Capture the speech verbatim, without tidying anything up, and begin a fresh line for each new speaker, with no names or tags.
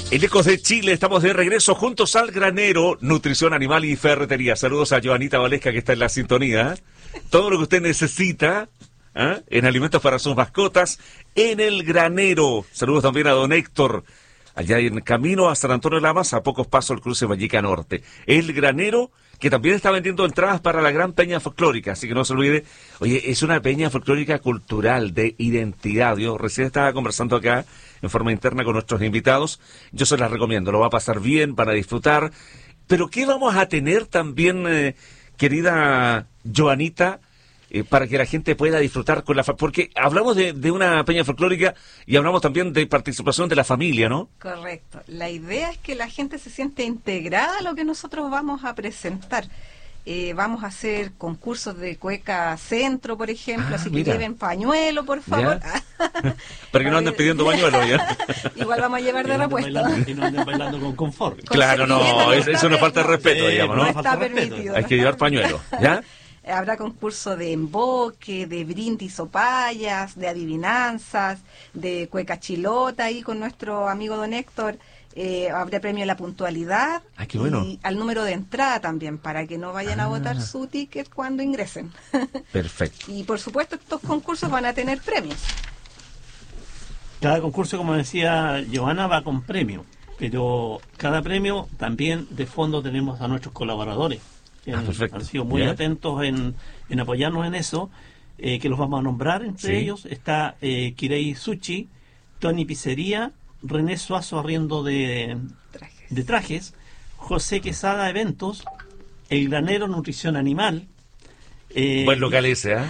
En Ecos de Chile estamos de regreso juntos al granero, nutrición animal y ferretería. Saludos a Joanita Valesca que está en la sintonía. Todo lo que usted necesita ¿eh? en alimentos para sus mascotas en el granero. Saludos también a don Héctor, allá en camino a San Antonio de Lamas, a pocos pasos del cruce Valleca Norte. El granero que también está vendiendo entradas para la gran peña folclórica, así que no se olvide. Oye, es una peña folclórica cultural de identidad. Yo recién estaba conversando acá en forma interna con nuestros invitados. Yo se las recomiendo, lo va a pasar bien, para disfrutar. Pero ¿qué vamos a tener también, eh, querida Joanita, eh, para que la gente pueda disfrutar con la fa porque hablamos de, de una peña folclórica y hablamos también de participación de la familia, ¿no?
Correcto. La idea es que la gente se siente integrada a lo que nosotros vamos a presentar. Eh, vamos a hacer concursos de cueca centro, por ejemplo,
ah,
así
mira.
que lleven pañuelo, por favor.
Para que no anden pidiendo pañuelo ya.
Igual vamos a llevar de repuesto.
Y no anden bailando con confort.
Claro, no, es, es una falta de respeto,
Sí,
digamos, ¿no?
No
no falta
está
de respeto.
permitido.
Hay que llevar pañuelo, ¿ya?
Habrá concurso de emboque, de brindis o payas, de adivinanzas, de cueca chilota ahí con nuestro amigo don Héctor. Eh, habrá premio a la puntualidad.
Ay, qué bueno.
Y al número de entrada también, para que no vayan
Ah.
a votar su ticket cuando ingresen.
Perfecto.
Y por supuesto estos concursos van a tener premios.
Cada concurso, como decía Joana, va con premio, pero cada premio también de fondo tenemos a nuestros colaboradores, que
Ah,
han,
perfecto.
han sido muy
Bien.
atentos en, en apoyarnos en eso, eh, que los vamos a nombrar. Entre
Sí.
ellos está eh, Kirei Sushi, Tony Pizzería, René Suazo Arriendo de,
Trajes.
de Trajes, José Quesada Eventos, El Granero Nutrición Animal. eh,
Buen local ese, ¿ah?